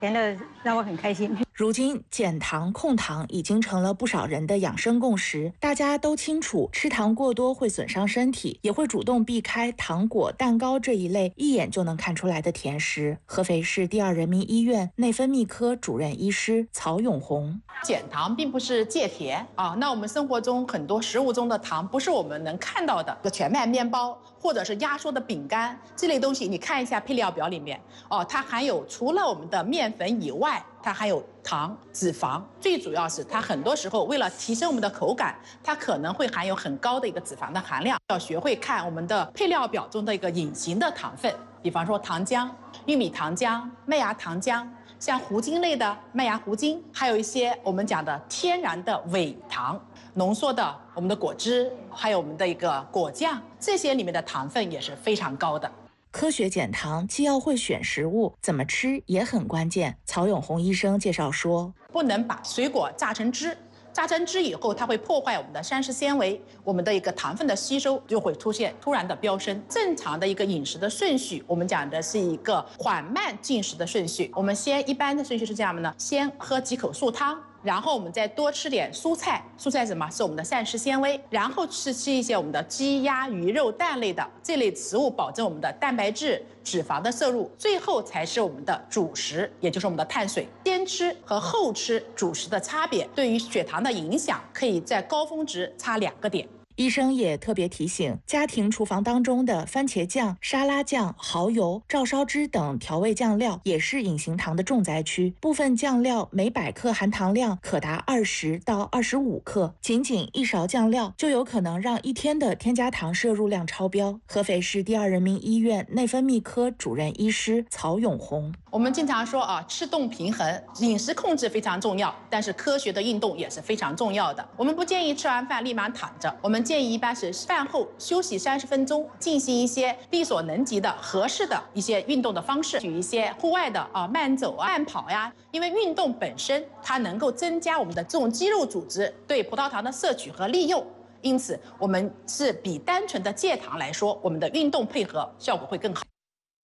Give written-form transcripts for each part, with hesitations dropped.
甜的让我很开心。 如今减糖控糖已经成了不少人的养生共识，大家都清楚吃糖过多会损伤身体，也会主动避开糖果、蛋糕这一类一眼就能看出来的甜食。合肥市第二人民医院内分泌科主任医师曹永红： 减糖并不是戒甜啊，那我们生活中很多食物中的糖不是我们能看到的，全麦面包或者是压缩的饼干这类东西，你看一下配料表里面哦，它含有除了我们的面粉以外，它还有糖、脂肪，最主要是它很多时候为了提升我们的口感，它可能会含有很高的一个脂肪的含量。要学会看我们的配料表中的一个隐形的糖分，比方说糖浆、玉米糖浆、麦芽糖浆，像糊精类的麦芽糊精，还有一些我们讲的天然的伪糖。浓缩的我们的果汁，还有我们的一个果酱，这些里面的糖分也是非常高的。 科学减糖既要会选食物，怎么吃也很关键。曹永红医生介绍说， 不能把水果榨成汁。榨成汁以后，它会破坏我们的膳食纤维，我们的一个糖分的吸收就会出现突然的飙升。正常的一个饮食的顺序，我们讲的是一个缓慢进食的顺序。我们一般的顺序是这样的呢，先喝几口素汤，然后我们再多吃点蔬菜，蔬菜什么是我们的膳食纤维，然后吃一些我们的鸡鸭鱼肉蛋类的这类食物，保证我们的蛋白质、脂肪的摄入，最后才是我们的主食，也就是我们的碳水。先吃和后吃主食的差别，对于血糖的影响可以在高峰值差2个点。 医生也特别提醒，家庭厨房当中的番茄酱、沙拉酱、蚝油、照烧汁等调味酱料也是隐形糖的重灾区。部分酱料每100克含糖量可达20到25克，仅1勺酱料就有可能让一天的添加糖摄入量超标。合肥市第二人民医院内分泌科主任医师曹永红： 我们经常说啊，吃动平衡，饮食控制非常重要，但是科学的运动也是非常重要的。我们不建议吃完饭立马躺着，我们建议一般是饭后休息30分钟，进行一些力所能及的合适的一些运动的方式，举一些户外的慢走啊、慢跑呀。因为运动本身它能够增加我们的这种肌肉组织对葡萄糖的摄取和利用，因此我们是比单纯的戒糖来说，我们的运动配合效果会更好。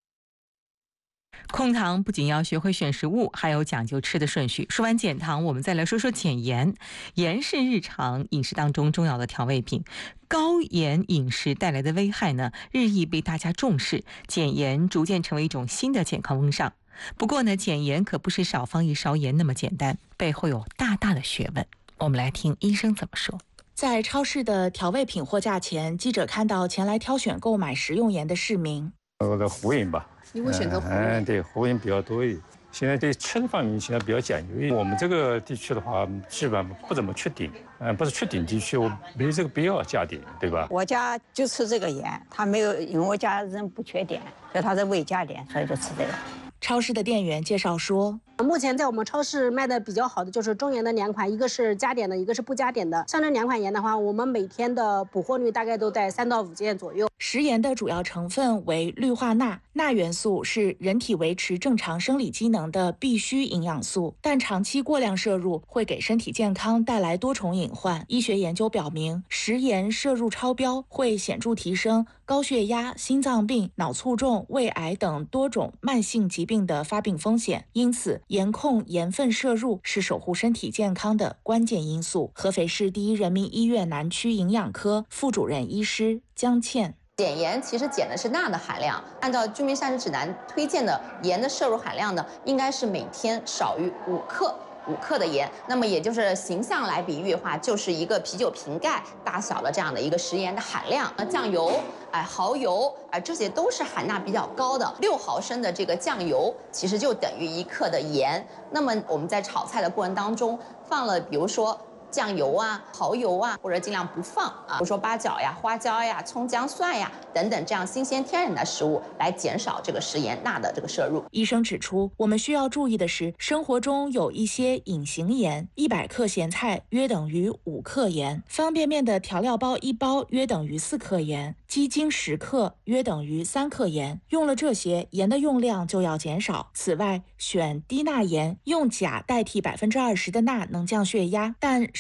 控糖不仅要学会选食物，还有讲究吃的顺序。说完减糖，我们再来说说减盐。盐是日常饮食当中重要的调味品，高盐饮食带来的危害呢，日益被大家重视，减盐逐渐成为一种新的健康风尚。不过呢，减盐可不是少放1勺盐那么简单，背后有大大的学问。我们来听医生怎么说。 在超市的调味品货架前，记者看到前来挑选购买食用盐的市民。 我的湖盐吧。 你会选择湖盐？ 对，湖盐比较多一点。现在对吃的方面现在比较讲究，因为我们这个地区的话，基本上不怎么缺碘，不是缺碘地区，我没这个必要加碘，对吧？ 我家就吃这个盐，他没有，因为我家人不缺碘，所以他是未加碘，所以就吃这个。 超市的店员介绍说， 目前在我们超市卖的比较好的就是中盐的2款，一个是加碘的，一个是不加碘的。像这2款盐的话，我们每天的补货率大概都在3到5件左右。 食盐的主要成分为氯化钠，钠元素是人体维持正常生理机能的必需营养素，但长期过量摄入会给身体健康带来多重隐患。医学研究表明，食盐摄入超标会显著提升高血压、心脏病、脑卒中、胃癌等多种慢性疾病的发病风险，因此严控盐分摄入是守护身体健康的关键因素。合肥市第一人民医院南区营养科副主任医师江倩： 减盐其实减的是钠的含量，按照居民膳食指南推荐的盐的摄入含量呢，应该是每天少于5克的盐，那么也就是形象来比喻的话，就是一个啤酒瓶盖大小的这样的一个食盐的含量。酱油、蚝油这些都是含钠比较高的，6毫升的这个酱油其实就等于1克的盐。那么我们在炒菜的过程当中放了，比如说酱油啊、蚝油啊，或者尽量不放比如说八角呀、花椒呀、葱姜蒜呀等等这样新鲜天然的食物，来减少这个食盐钠的这个摄入。 医生指出，我们需要注意的是，生活中有一些隐形盐，100克咸菜约等于5克盐，方便面的调料包1包约等于4克盐，鸡精10克约等于3克盐。用了这些，盐的用量就要减少。此外，选低钠盐，用钾代替20%的钠能降血压，但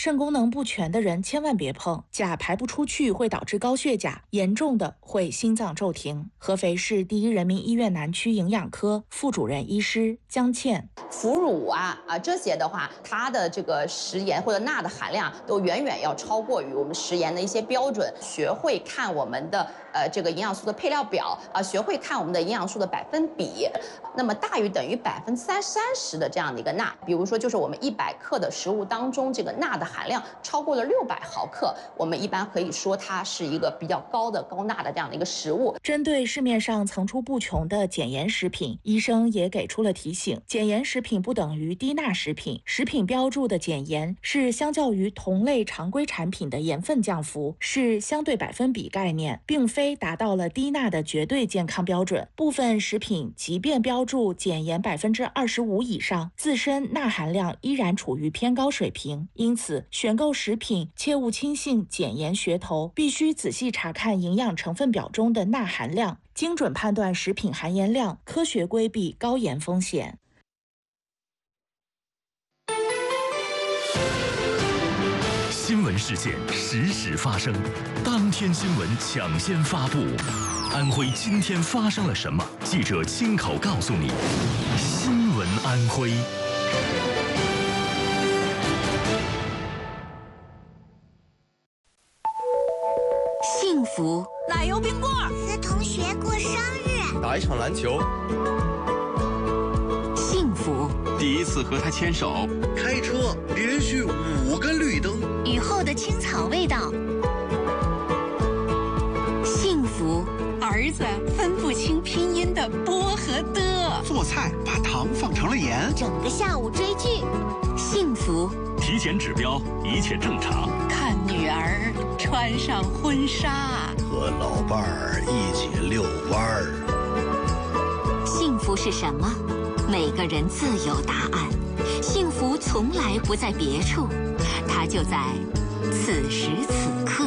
肾功能不全的人千万别碰，钾排不出去会导致高血钾，严重的会心脏骤停。合肥市第一人民医院南区营养科副主任医师江倩， 腐乳这些的话，它的这个食盐或者钠的含量都远远要超过于我们食盐的一些标准。学会看我们的这个营养素的配料表学会看我们的营养素的百分比，那么大于等于30%的这样的一个钠，比如说就是我们100克的食物当中，这个钠的含量超过了600毫克，我们一般可以说它是一个比较高钠的这样的一个食物。 针对市面上层出不穷的减盐食品，医生也给出了提醒：减盐食品不等于低钠食品，食品标注的减盐是相较于同类常规产品的盐分降幅，是相对百分比概念，并非达到了低钠的绝对健康标准。部分食品即便标注减盐25%以上，自身钠含量依然处于偏高水平。因此，选购食品切勿轻信减盐噱头，必须仔细查看营养成分表中的钠含量，精准判断食品含盐量，科学规避高盐风险。 新闻事件实时发生，当天新闻抢先发布。安徽今天发生了什么？记者亲口告诉你。新闻安徽。 幸福， 奶油冰棍， 和同学过生日， 打一场篮球。 幸福， 第一次和他牵手， 开车连续5个绿灯， 雨后的青草味道。幸福， 儿子分不清拼音的波和的， 做菜把糖放成了盐， 整个下午追剧。幸福， 体检指标一切正常， 看女儿穿上婚纱， 和老伴儿一起遛弯儿。 幸福是什么？每个人自有答案。幸福从来不在别处，它就在此时此刻。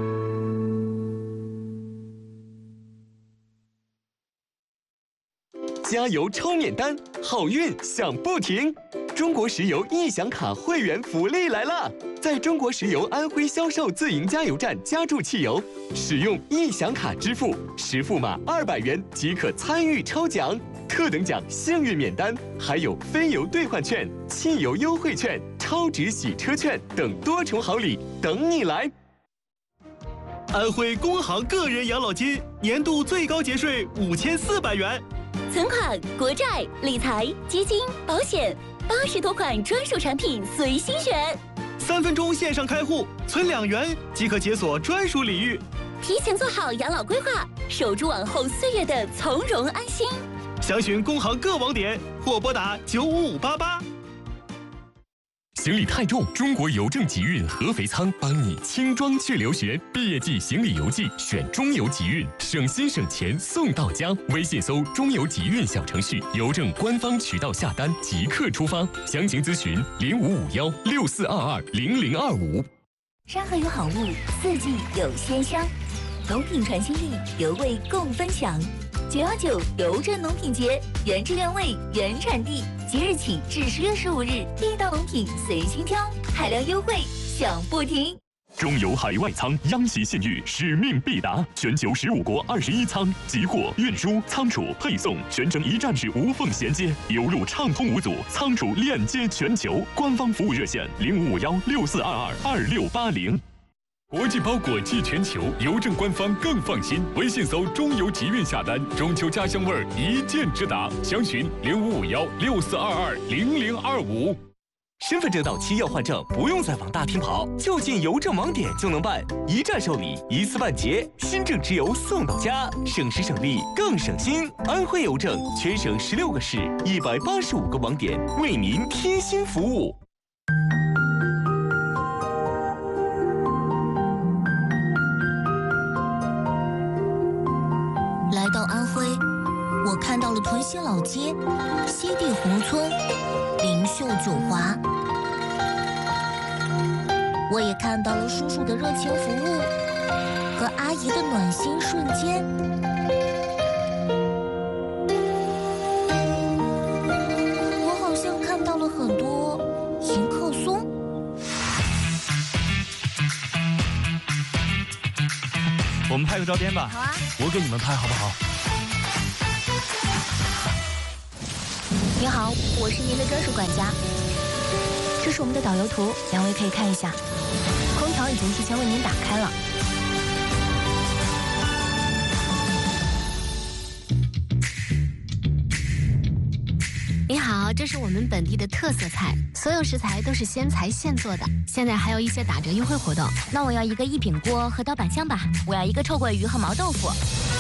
加油抽免单，好运享不停！中国石油易享卡会员福利来了！在中国石油安徽销售自营加油站加注汽油，使用易享卡支付，实付码200元即可参与抽奖，特等奖幸运免单，还有非油兑换券、汽油优惠券、超值洗车券等多重好礼等你来！ 安徽工行个人养老金年度最高节税5400元。 存款、国债、理财、基金、保险，80多款专属产品随心选。 3分钟线上开户，存2元即可解锁专属礼遇。 提前做好养老规划，守住往后岁月的从容安心。 详询工行各网点或拨打95588。 行李太重，中国邮政集运合肥仓帮你轻装去留学。毕业季行李邮寄选中邮集运，省心省钱送到家。微信搜中邮集运小程序，邮政官方渠道下单即刻出发。详情咨询055164220025。 山河有好物，四季有鲜香，农品传心意，邮味共分享。919邮政农品节，原汁原味原产地，即日起至10月15日，地道农品随心挑，海量优惠享不停。 中邮海外仓央企信誉，使命必达，全球15国21仓，集货、运输、仓储、配送全程一站式无缝衔接，邮路畅通无阻，仓储链接全球。官方服务热线055164222680。国际包裹寄全球，邮政官方更放心。微信搜中邮集运下单，中秋家乡味儿一键直达。详询055164220025。 身份证到期要换证，不用再往大厅跑，就近邮政网点就能办，一站受理，一次办结，新证直邮送到家，省时省力更省心。安徽邮政全省16个市，185个网点，为您贴心服务。 来到安徽，我看到了屯溪老街、西递宏村、灵秀九华，我也看到了叔叔的热情服务和阿姨的暖心瞬间。我好像看到了很多迎客松。 拍个照片吧？ 好啊， 我给你们拍好不好？ 您好，我是您的专属管家。这是我们的导游图，两位可以看一下。空调已经提前为您打开了。你好，这是我们本地的特色菜，所有食材都是鲜采现做的。现在还有一些打折优惠活动。那我要一个一品锅和刀板香吧，我要一个臭鳜鱼和毛豆腐。